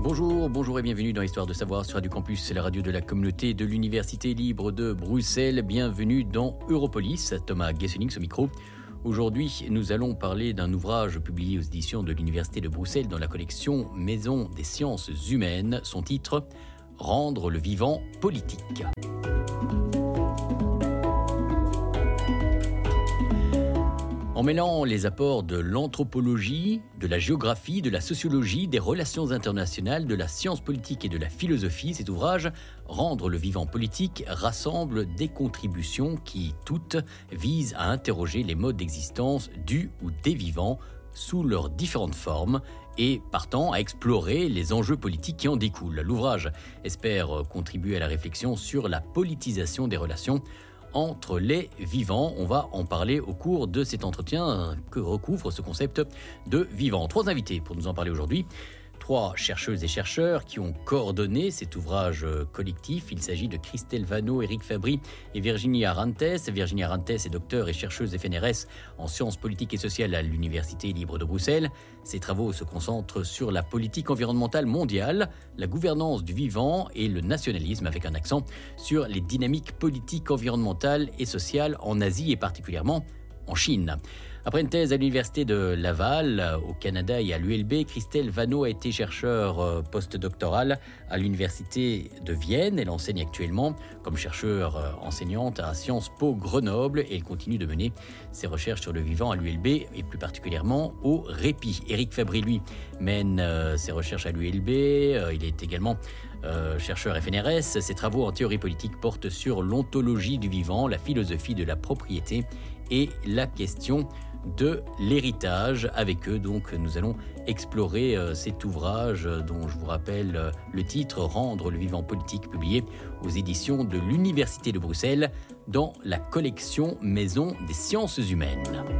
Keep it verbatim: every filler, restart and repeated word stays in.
Bonjour, bonjour et bienvenue dans Histoire de savoir sur Radio Campus, c'est la radio de la communauté de l'Université libre de Bruxelles. Bienvenue dans Europolis, Thomas Gessenings au micro. Aujourd'hui, nous allons parler d'un ouvrage publié aux éditions de l'Université de Bruxelles dans la collection Maison des sciences humaines. Son titre, Rendre le vivant politique. En mêlant les apports de l'anthropologie, de la géographie, de la sociologie, des relations internationales, de la science politique et de la philosophie, cet ouvrage, Rendre le vivant politique, rassemble des contributions qui, toutes, visent à interroger les modes d'existence du ou des vivants sous leurs différentes formes et, partant, à explorer les enjeux politiques qui en découlent. L'ouvrage espère contribuer à la réflexion sur la politisation des relations entre les vivants. On va en parler au cours de cet entretien que recouvre ce concept de vivant. Trois invités pour nous en parler aujourd'hui. Trois chercheuses et chercheurs qui ont coordonné cet ouvrage collectif. Il s'agit de Christelle Vanneau, Éric Fabry et Virginie Arantes. Virginie Arantes est docteure et chercheuse F N R S en sciences politiques et sociales à l'Université libre de Bruxelles. Ses travaux se concentrent sur la politique environnementale mondiale, la gouvernance du vivant et le nationalisme, avec un accent sur les dynamiques politiques environnementales et sociales en Asie et particulièrement en Chine. Après une thèse à l'Université de Laval, au Canada et à l'U L B, Christelle Vanneau a été chercheure postdoctorale à l'Université de Vienne. Elle enseigne actuellement comme chercheure enseignante à Sciences Po Grenoble et elle continue de mener ses recherches sur le vivant à l'U L B et plus particulièrement au répit. Éric Fabry, lui, mène ses recherches à l'U L B. Il est également Euh, chercheur F N R S. Ses travaux en théorie politique portent sur l'ontologie du vivant, la philosophie de la propriété et la question de l'héritage. Avec eux, donc, nous allons explorer euh, cet ouvrage euh, dont je vous rappelle euh, le titre « Rendre le vivant politique » publié aux éditions de l'Université de Bruxelles dans la collection Maison des sciences humaines.